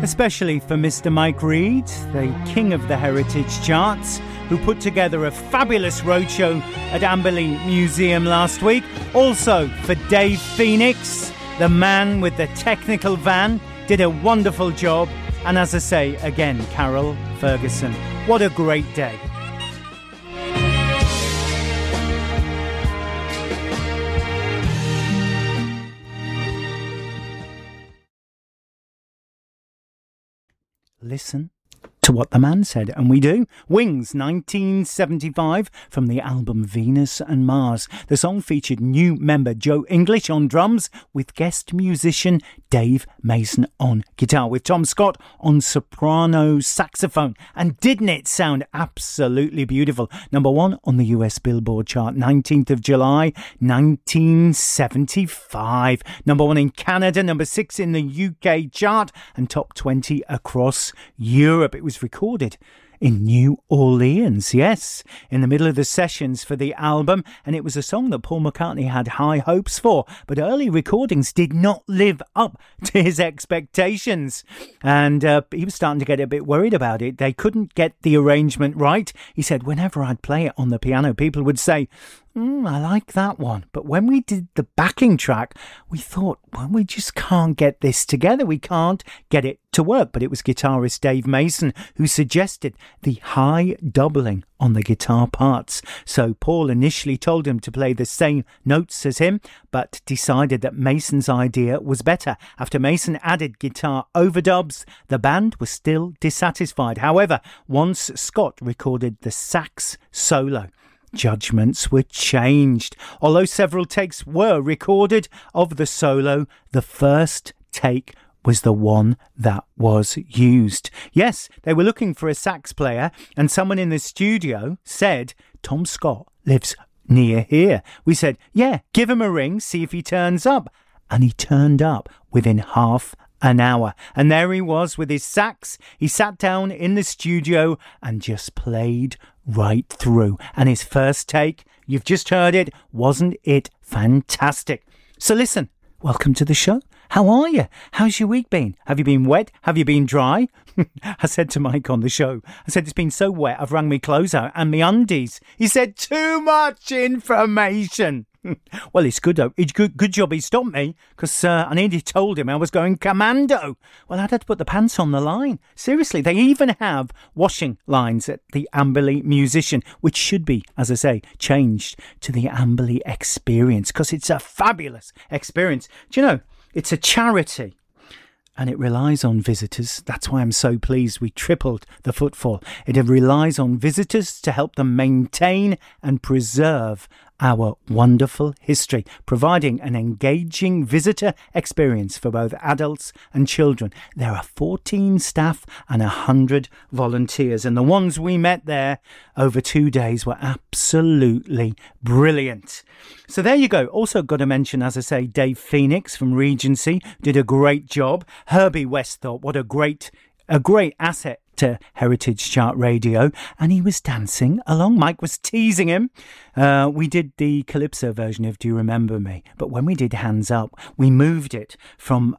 especially for Mr. Mike Reed, the king of the heritage charts, who put together a fabulous roadshow at Amberley Museum last week. Also for Dave Phoenix, the man with the technical van, did a wonderful job. And as I say, again, Carol Ferguson. What a great day. Listen to what the man said, and we do. Wings, 1975, from the album Venus and Mars. The song featured new member Joe English on drums, with guest musician Dave Mason on guitar, with Tom Scott on soprano saxophone. And didn't it sound absolutely beautiful? Number 1 on the US Billboard chart, 19th of July, 1975. Number 1 in Canada, number 6 in the UK chart, and top 20 across Europe. It was recorded in New Orleans, yes, in the middle of the sessions for the album, and it was a song that Paul McCartney had high hopes for, but early recordings did not live up to his expectations, and he was starting to get a bit worried about it. They couldn't get the arrangement right. He said, whenever I'd play it on the piano, people would say, I like that one. But when we did the backing track, we thought, well, we just can't get this together. We can't get it to work. But it was guitarist Dave Mason who suggested the high doubling on the guitar parts. So Paul initially told him to play the same notes as him, but decided that Mason's idea was better. After Mason added guitar overdubs, the band was still dissatisfied. However, once Scott recorded the sax solo, judgments were changed. Although several takes were recorded of the solo, the first take was the one that was used. Yes, they were looking for a sax player, and someone in the studio said, Tom Scott lives near here. We said, yeah, give him a ring, see if he turns up. And he turned up within half an hour. And there he was with his sax. He sat down in the studio and just played right through. And his first take, you've just heard it, wasn't it fantastic? So listen, welcome to the show. How are you? How's your week been? Have you been wet? Have you been dry? I said to Mike on the show, I said, it's been so wet, I've wrung my clothes out and my undies. He said, too much information. Well, it's good though. It's good job he stopped me, because I nearly told him I was going commando. Well, I'd had to put the pants on the line. Seriously, they even have washing lines at the Amberley Musician, which should be, as I say, changed to the Amberley Experience, because it's a fabulous experience. Do you know, it's a charity, and it relies on visitors. That's why I'm so pleased we tripled the footfall. It relies on visitors to help them maintain and preserve our wonderful history, providing an engaging visitor experience for both adults and children. There are 14 staff and 100 volunteers, and the ones we met there over 2 days were absolutely brilliant. So there you go. Also got to mention, as I say, Dave Phoenix from Regency did a great job. Herbie Westhorpe, what a great asset to Heritage Chart Radio, and he was dancing along. Mike was teasing him. We did the Calypso version of Do You Remember Me, but when we did Hands Up, we moved it from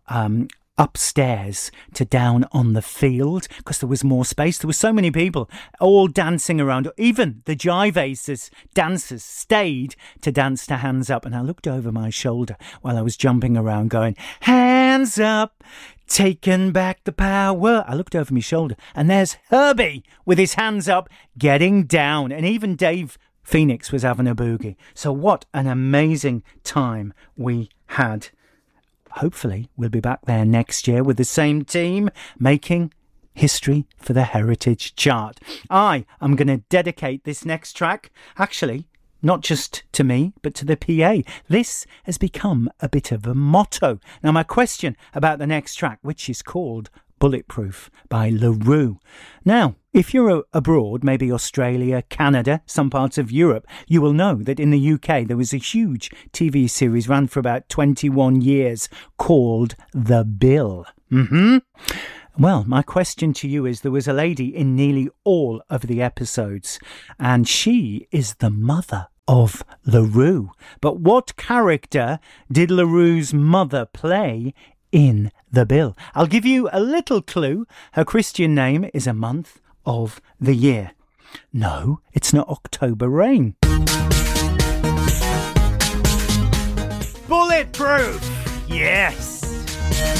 upstairs to down on the field because there was more space. There were so many people all dancing around. Even the Jive Aces dancers stayed to dance to Hands Up, and I looked over my shoulder while I was jumping around going, hands up, taking back the power. I looked over my shoulder and there's Herbie with his hands up getting down, and even Dave Phoenix was having a boogie. So what an amazing time we had. Hopefully we'll be back there next year with the same team making history for the Heritage Chart. I am going to dedicate this next track, actually, not just to me, but to the PA. This has become a bit of a motto. Now, my question about the next track, which is called Bulletproof by La Roux. Now, if you're abroad, maybe Australia, Canada, some parts of Europe, you will know that in the UK there was a huge TV series ran for about 21 years called The Bill. Well, my question to you is, there was a lady in nearly all of the episodes, and she is the mother of La Roux. But what character did La Roux's mother play in the bill. I'll give you a little clue. Her Christian name is a month of the year. No, it's not October Rain. Bulletproof! Yes!